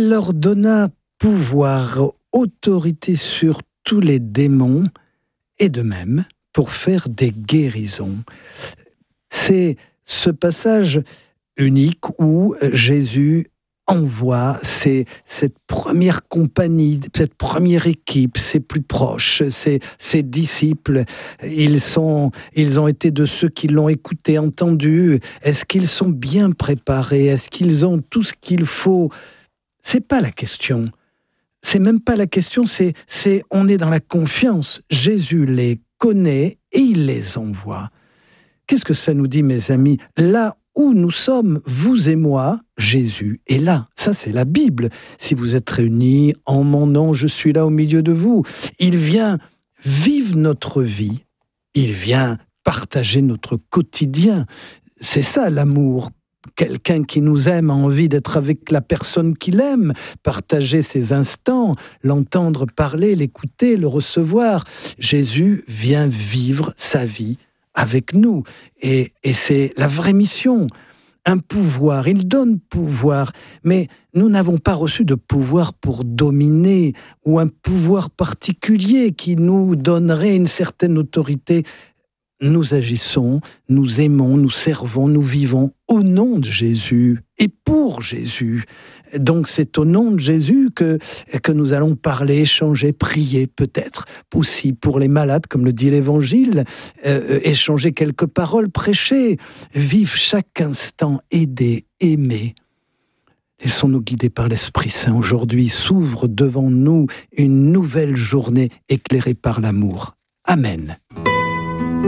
Elle leur donna pouvoir, autorité sur tous les démons, et de même pour faire des guérisons. C'est ce passage unique où Jésus envoie cette première compagnie, cette première équipe, ses plus proches, ses disciples. Ils ont été de ceux qui l'ont écouté, entendu. Est-ce qu'ils sont bien préparés? Est-ce qu'ils ont tout ce qu'il faut? C'est pas la question. C'est même pas la question, on est dans la confiance. Jésus les connaît et il les envoie. Qu'est-ce que ça nous dit, mes amis? Là où nous sommes, vous et moi, Jésus est là. Ça, c'est la Bible. Si vous êtes réunis en mon nom, je suis là au milieu de vous. Il vient vivre notre vie. Il vient partager notre quotidien. C'est ça, l'amour. Quelqu'un qui nous aime a envie d'être avec la personne qu'il aime, partager ses instants, l'entendre parler, l'écouter, le recevoir. Jésus vient vivre sa vie avec nous. Et c'est la vraie mission. Un pouvoir, il donne pouvoir, mais nous n'avons pas reçu de pouvoir pour dominer ou un pouvoir particulier qui nous donnerait une certaine autorité. Nous agissons, nous aimons, nous servons, nous vivons au nom de Jésus et pour Jésus. Donc c'est au nom de Jésus que nous allons parler, échanger, prier peut-être aussi pour les malades, comme le dit l'Évangile, échanger quelques paroles, prêcher, vivre chaque instant, aider, aimer. Laissons-nous guider par l'Esprit Saint. Aujourd'hui s'ouvre devant nous une nouvelle journée éclairée par l'amour. Amen.